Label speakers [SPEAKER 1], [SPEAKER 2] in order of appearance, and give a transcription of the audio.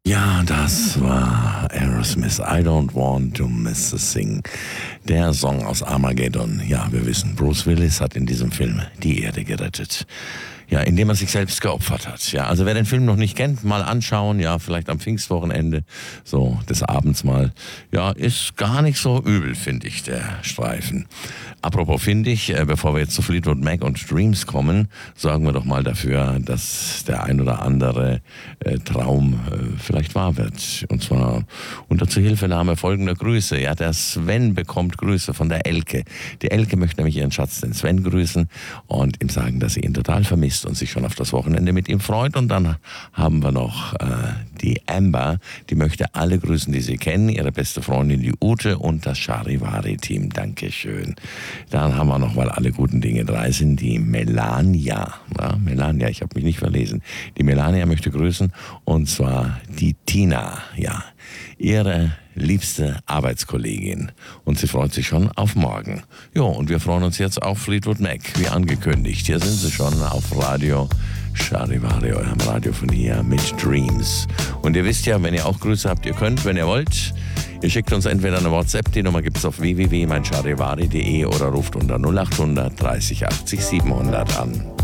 [SPEAKER 1] Ja, das war Aerosmith. I don't want to miss a thing. Der Song aus Armageddon. Ja, wir wissen, Bruce Willis hat in diesem Film die Erde gerettet. Ja, indem er sich selbst geopfert hat. Ja, also wer den Film noch nicht kennt, mal anschauen. Ja, vielleicht am Pfingstwochenende, so des Abends mal. Ja, ist gar nicht so übel, finde ich, der Streifen. Apropos finde ich, bevor wir jetzt zu Fleetwood Mac und Dreams kommen, sorgen wir doch mal dafür, dass der ein oder andere Traum vielleicht wahr wird. Und zwar unter Zuhilfenahme folgender Grüße. Ja, der Sven bekommt Grüße von der Elke. Die Elke möchte nämlich ihren Schatz, den Sven, grüßen und ihm sagen, dass sie ihn total vermisst und sich schon auf das Wochenende mit ihm freut. Und dann haben wir noch die Amber, die möchte alle grüßen, die sie kennen, ihre beste Freundin, die Ute und das Charivari-Team. Dankeschön. Dann haben wir noch, weil alle guten Dinge drei sind, die Melania. Ja, Melania, ich habe mich nicht verlesen. Die Melania möchte grüßen und zwar die Tina, ja, ihre liebste Arbeitskollegin. Und sie freut sich schon auf morgen. Jo, und wir freuen uns jetzt auf Fleetwood Mac, wie angekündigt. Hier sind sie schon auf Radio Charivari, eurem Radio von hier mit Dreams. Und ihr wisst ja, wenn ihr auch Grüße habt, ihr könnt, wenn ihr wollt. Ihr schickt uns entweder eine WhatsApp, die Nummer gibt es auf www.meincharivari.de oder ruft unter 0800 30 80 700 an.